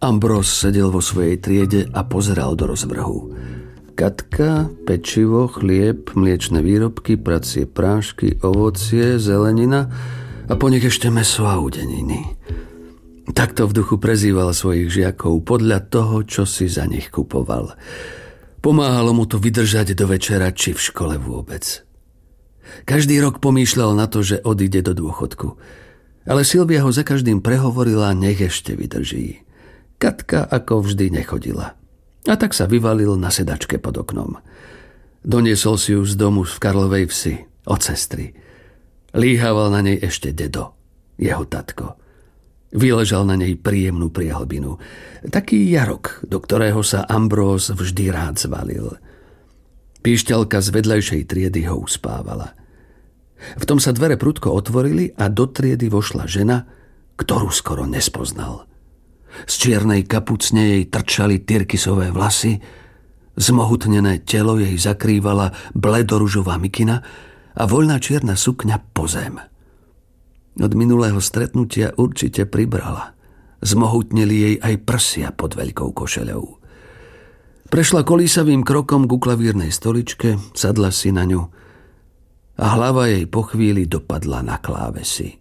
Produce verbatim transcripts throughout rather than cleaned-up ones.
Ambrós sedel vo svojej triede a pozeral do rozvrhu. Katka, pečivo, chlieb, mliečne výrobky, pracie prášky, ovocie, zelenina a po nich ešte mäso a udeniny. Takto v duchu prezýval svojich žiakov podľa toho, čo si za nich kupoval. Pomáhalo mu to vydržať do večera, či v škole vôbec. Každý rok pomýšľal na to, že odíde do dôchodku. Ale Silvia ho za každým prehovorila, nech ešte vydrží. Katka ako vždy nechodila. A tak sa vyvalil na sedačke pod oknom. Doniesol si ju z domu v Karlovej Vsi, od sestry. Líhaval na nej ešte dedo, jeho tatko. Vyležal na nej príjemnú priehlbinu. Taký jarok, do ktorého sa Ambrós vždy rád zvalil. Píšťalka z vedľajšej triedy ho uspávala. V tom sa dvere prudko otvorili a do triedy vošla žena, ktorú skoro nespoznal. Z čiernej kapucne jej trčali tyrkysové vlasy, zmohutnené telo jej zakrývala bledoružová mikina a voľná čierna sukňa po zem. Od minulého stretnutia určite pribrala. Zmohutneli jej aj prsia pod veľkou košeľou. Prešla kolísavým krokom ku klavírnej stoličke, sadla si na ňu a hlava jej po chvíli dopadla na klávesy.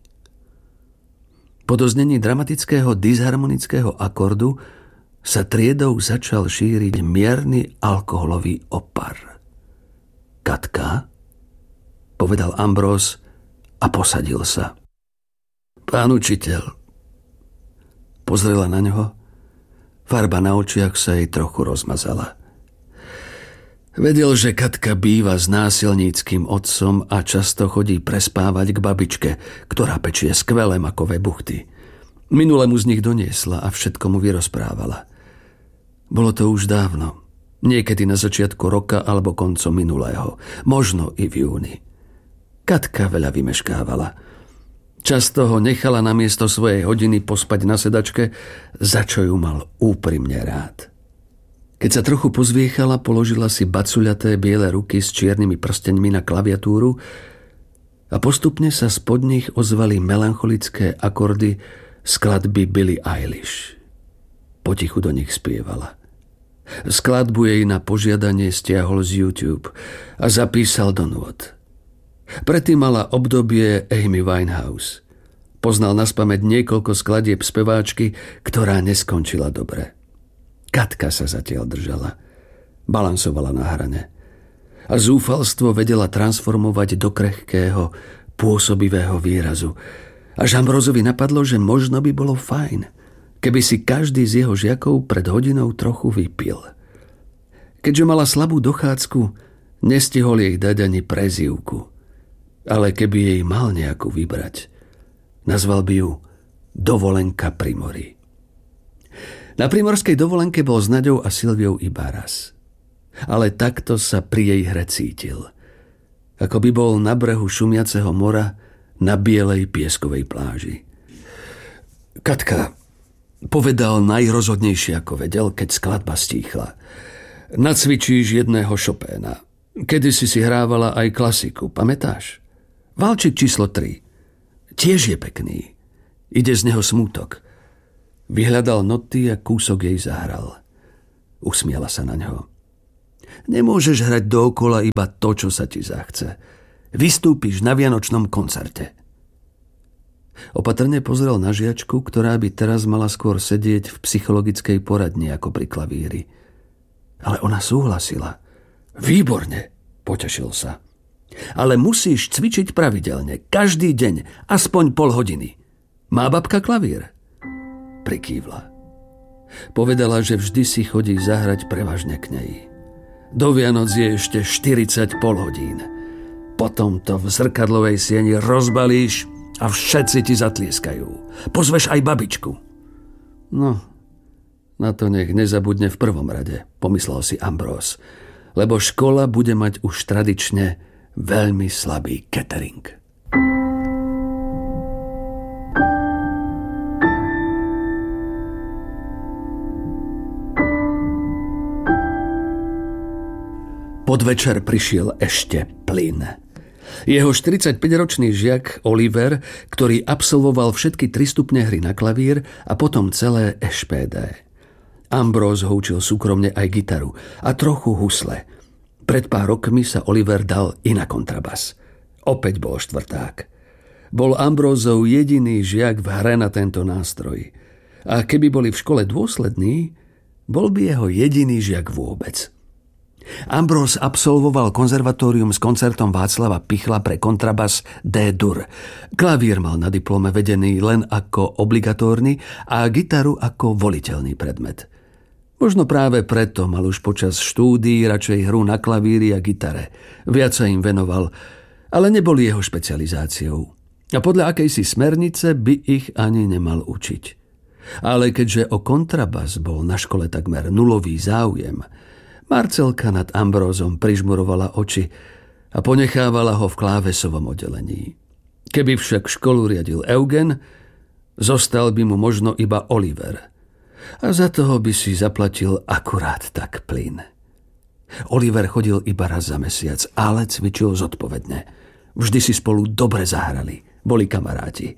Po doznení dramatického disharmonického akordu sa triedou začal šíriť mierny alkoholový opar. Katka, povedal Ambrós a posadil sa. Pán učiteľ. Pozrela na ňoho. Farba na očiach sa jej trochu rozmazala. Vedel, že Katka býva s násilníckým otcom a často chodí prespávať k babičke, ktorá pečie skvelé makové buchty. Minule mu z nich doniesla a všetko mu vyrozprávala. Bolo to už dávno. Niekedy na začiatku roka alebo koncom minulého. Možno i v júni. Katka veľa vymeškávala. Často ho nechala namiesto svojej hodiny pospať na sedačke, za čo ju mal úprimne rád. Keď sa trochu pozviechala, položila si bacuľaté biele ruky s čiernymi prsteňmi na klaviatúru a postupne sa spod nich ozvali melancholické akordy skladby Billie Eilish. Potichu do nich spievala. Skladbu jej na požiadanie stiahol z YouTube a zapísal do nôt. Predtým mala obdobie Amy Winehouse. Poznal naspamäť niekoľko skladieb speváčky, ktorá neskončila dobre. Katka sa zatiaľ držala. Balansovala na hrane. A zúfalstvo vedela transformovať do krehkého, pôsobivého výrazu. Až Ambrózovi napadlo, že možno by bolo fajn, keby si každý z jeho žiakov pred hodinou trochu vypil. Keďže mala slabú dochádzku, nestihol jej dať ani prezývku. Ale keby jej mal nejakú vybrať, nazval by ju Dovolenka pri mori. Na primorskej dovolenke bol s Naďou a Silviou iba raz. Ale takto sa pri jej hre cítil. Ako by bol na brehu šumiaceho mora na bielej pieskovej pláži. Katka, povedal najrozhodnejšie ako vedel, keď skladba stíchla. Nacvičíš jedného Chopina. Kedysi si hrávala aj klasiku, pamätáš? Valčík číslo tri. Tiež je pekný. Ide z neho smútok. Vyhľadal noty a kúsok jej zahral. Usmiala sa na ňo. Nemôžeš hrať dookola iba to, čo sa ti zachce. Vystúpiš na vianočnom koncerte. Opatrne pozrel na žiačku, ktorá by teraz mala skôr sedieť v psychologickej poradni ako pri klavíri. Ale ona súhlasila. Výborne, potešil sa. Ale musíš cvičiť pravidelne, každý deň, aspoň pol hodiny. Má babka klavír? Prikývla. Povedala, že vždy si chodí zahrať prevažne k nej. Do Vianoc je ešte štyridsať pol hodín. Potom to v zrkadlovej sieni rozbalíš a všetci ti zatlieskajú. Pozveš aj babičku. No, na to nech nezabudne v prvom rade, pomyslel si Ambrós, lebo škola bude mať už tradične veľmi slabý catering. Podvečer prišiel ešte plyn. Jeho štyridsaťpäťročný žiak Oliver, ktorý absolvoval všetky tri stupne hry na klavír a potom celé eš pé dé. Ambrós ho učil súkromne aj gitaru a trochu husle. Pred pár rokmi sa Oliver dal i na kontrabas. Opäť bol štvrták. Bol Ambrózov jediný žiak v hre na tento nástroj. A keby boli v škole dôslední, bol by jeho jediný žiak vôbec. Ambróz absolvoval konzervatórium s koncertom Václava Pichla pre kontrabas D-dur. Klavír mal na diplome vedený len ako obligatórny a gitaru ako voliteľný predmet. Možno práve preto mal už počas štúdií radšej hru na klavíri a gitare. Viac sa im venoval, ale neboli jeho špecializáciou. A podľa akejsi smernice by ich ani nemal učiť. Ale keďže o kontrabas bol na škole takmer nulový záujem, Marcelka nad Ambrózom prižmurovala oči a ponechávala ho v klávesovom oddelení. Keby však školu riadil Eugen, zostal by mu možno iba Oliver. A za toho by si zaplatil akurát tak plyn. Oliver chodil iba raz za mesiac, ale cvičil zodpovedne. Vždy si spolu dobre zahrali. Boli kamaráti.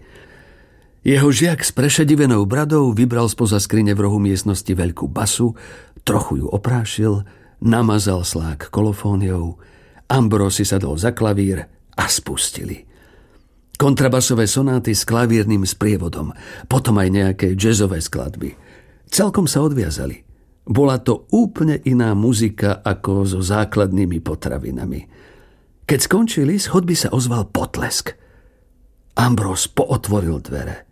Jeho žiak s prešedivenou bradou vybral spoza skrine v rohu miestnosti veľkú basu, trochu ju oprášil, namazal slák kolofóniou, Ambróz si sadol za klavír a spustili. Kontrabasové sonáty s klavírnym sprievodom, potom aj nejaké jazzové skladby. Celkom sa odviazali. Bola to úplne iná muzika ako so základnými potravinami. Keď skončili, z chodby sa ozval potlesk. Ambróz pootvoril dvere.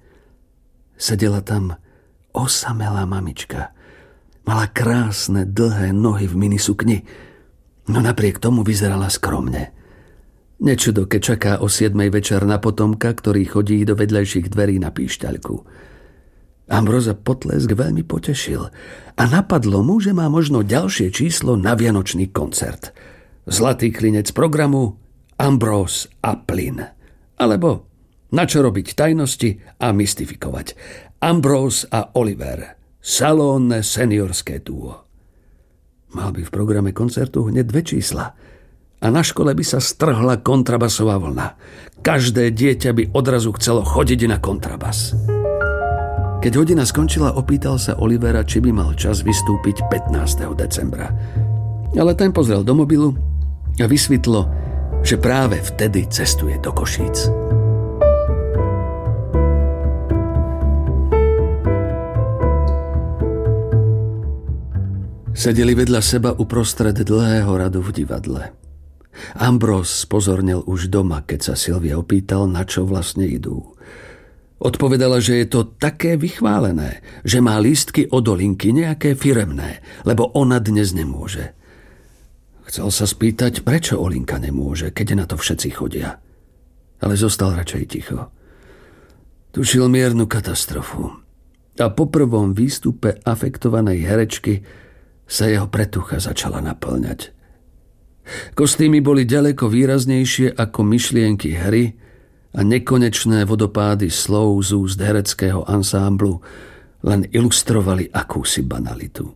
Sedela tam osamelá mamička. Mala krásne, dlhé nohy v minisukni, no napriek tomu vyzerala skromne. Nečudo, keď čaká o siedmej večer na potomka, ktorý chodí do vedľajších dverí na píšťaľku. Ambróza potlesk veľmi potešil a napadlo mu, že má možno ďalšie číslo na vianočný koncert. Zlatý klinec programu Ambróz a plyn. Alebo na čo robiť tajnosti a mystifikovať. Ambróz a Oliver. Salónne seniorské duo. Mal by v programe koncertu hneď dve čísla. A na škole by sa strhla kontrabasová vlna. Každé dieťa by odrazu chcelo chodiť na kontrabas. Keď hodina skončila, opýtal sa Olivera, či by mal čas vystúpiť pätnásteho decembra. Ale ten pozrel do mobilu a vysvetlo, že práve vtedy cestuje do Košíc. Sedeli vedľa seba uprostred dlhého radu v divadle. Ambróz spozornil už doma, keď sa Silvia opýtal, na čo vlastne idú. Odpovedala, že je to také vychválené, že má lístky od Olinky nejaké firemné, lebo ona dnes nemôže. Chcel sa spýtať, prečo Olinka nemôže, keď na to všetci chodia. Ale zostal radšej ticho. Tušil miernu katastrofu. A po prvom výstupe afektovanej herečky sa jeho pretucha začala naplňať. Kostýmy boli ďaleko výraznejšie ako myšlienky hry a nekonečné vodopády slov z úst hereckého ansámblu len ilustrovali akúsi banalitu.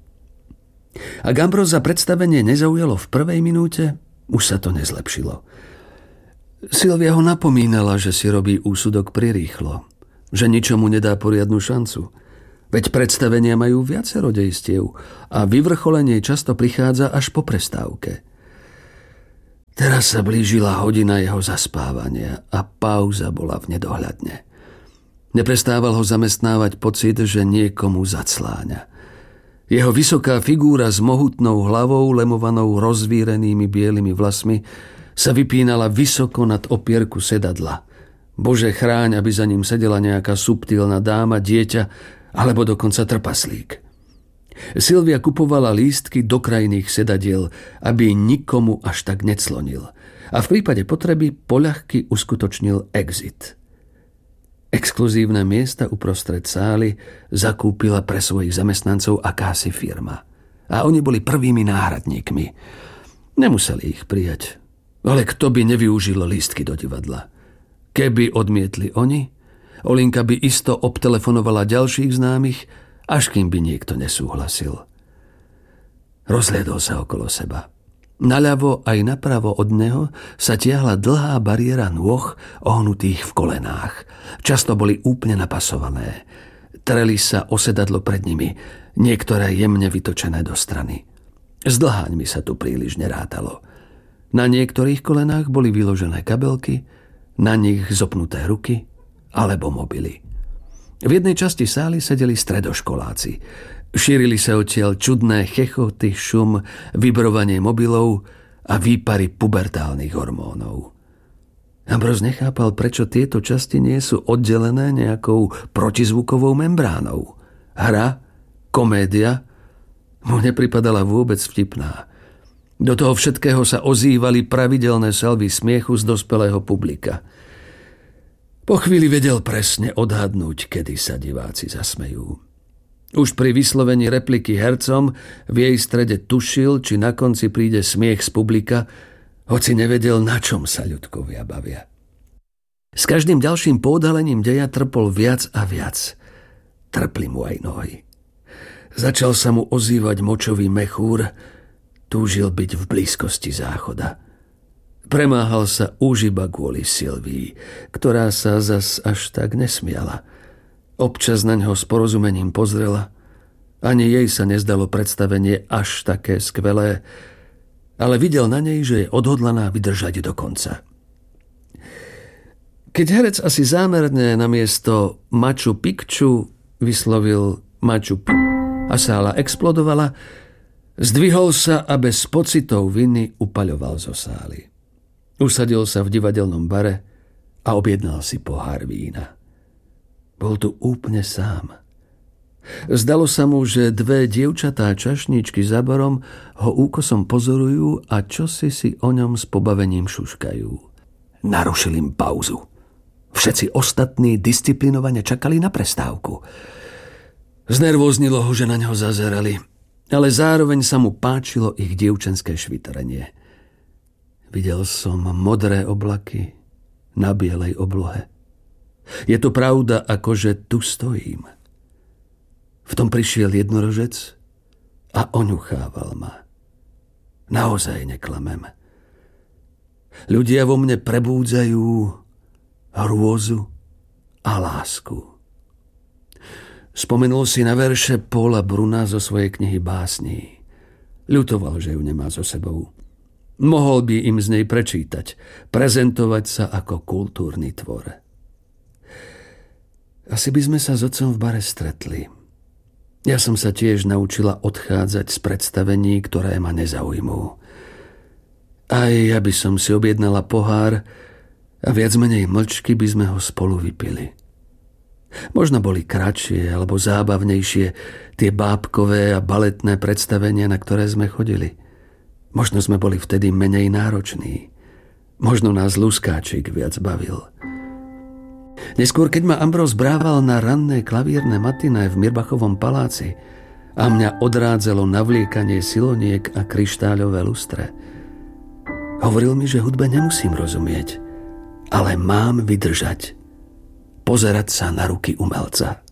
Ak Ambróza predstavenie nezaujalo v prvej minúte, už sa to nezlepšilo. Silvia ho napomínala, že si robí úsudok prirýchlo, že ničomu nedá poriadnu šancu. Veď predstavenia majú viacero dejstiev a vyvrcholenie často prichádza až po prestávke. Teraz sa blížila hodina jeho zaspávania a pauza bola v nedohľadne. Neprestával ho zamestnávať pocit, že niekomu zacláňa. Jeho vysoká figúra s mohutnou hlavou, lemovanou rozvírenými bielými vlasmi, sa vypínala vysoko nad opierku sedadla. Bože chráň, aby za ním sedela nejaká subtilná dáma, dieťa alebo dokonca trpaslík. Silvia kupovala lístky do krajných sedadiel, aby nikomu až tak neclonil. A v prípade potreby poľahky uskutočnil exit. Exkluzívne miesta uprostred sály zakúpila pre svojich zamestnancov akási firma. A oni boli prvými náhradníkmi. Nemuseli ich prijať. Ale kto by nevyužil lístky do divadla? Keby odmietli oni, Olinka by isto obtelefonovala ďalších známych, až kým by niekto nesúhlasil. Rozhliadol sa okolo seba. Naľavo aj napravo od neho sa tiahla dlhá bariéra nôh ohnutých v kolenách. Často boli úplne napasované. Treli sa o sedadlo pred nimi. niektoré jemne vytočené do strany. S dlháňmi sa tu príliš nerátalo. Na niektorých kolenách boli vyložené kabelky, na nich zopnuté ruky alebo mobily. V jednej časti sály sedeli stredoškoláci. Šírili sa odtiaľ čudné chechoty, šum, vibrovanie mobilov a výpary pubertálnych hormónov. Ambrose nechápal, prečo tieto časti nie sú oddelené nejakou protizvukovou membránou. Hra, komédia mu nepripadala vôbec vtipná. Do toho všetkého sa ozývali pravidelné salvy smiechu z dospelého publika. Po chvíli vedel presne odhadnúť, kedy sa diváci zasmejú. Už pri vyslovení repliky hercom v jej strede tušil, či na konci príde smiech z publika, hoci nevedel, na čom sa ľudkovia bavia. S každým ďalším podhalením deja trpol viac a viac. Trpli mu aj nohy. Začal sa mu ozývať močový mechúr, túžil byť v blízkosti záchoda. Premáhal sa už iba kvôli Sylvii, ktorá sa zas až tak nesmiala. Občas naňho s porozumením pozrela. Ani jej sa nezdalo predstavenie až také skvelé, ale videl na nej, že je odhodlaná vydržať do konca. Keď herec asi zámerne namiesto Machu Picchu vyslovil Machu P a sála explodovala, zdvihol sa a bez pocitov viny upaľoval zo sály. Usadil sa v divadelnom bare a objednal si pohár vína. Bol tu úplne sám. Zdalo sa mu, že dve dievčatá čašničky za barom ho úkosom pozorujú a čosi si o ňom s pobavením šuškajú. Narušil im pauzu. Všetci ostatní disciplinovane čakali na prestávku. Znervóznilo ho, že na ňo zazerali, ale zároveň sa mu páčilo ich dievčenské švitrenie. Videl som modré oblaky na bielej oblohe. Je to pravda, akože tu stojím. V tom prišiel jednorožec a oňuchával ma. Naozaj neklamem. Ľudia vo mne prebúdzajú hrôzu a lásku. Spomenul si na verše Paula Bruna zo svojej knihy básní. Ľutoval, že ju nemá so sebou. Mohol by im z nej prečítať, prezentovať sa ako kultúrny tvor. Asi by sme sa s otcom v bare stretli. Ja som sa tiež naučila odchádzať z predstavení, ktoré ma nezaujmú. Aj ja by som si objednala pohár a viac menej mlčky by sme ho spolu vypili. Možno boli kratšie alebo zábavnejšie tie bábkové a baletné predstavenia, na ktoré sme chodili. Možno sme boli vtedy menej nároční. Možno nás luskáčik viac bavil. Neskôr, keď ma Ambrose brával na ranné klaviérne matiné v Mirbachovom paláci a mňa odrádzalo navliekanie siloniek a kryštáľové lustre, hovoril mi, že hudbe nemusím rozumieť, ale mám vydržať, pozerať sa na ruky umelca.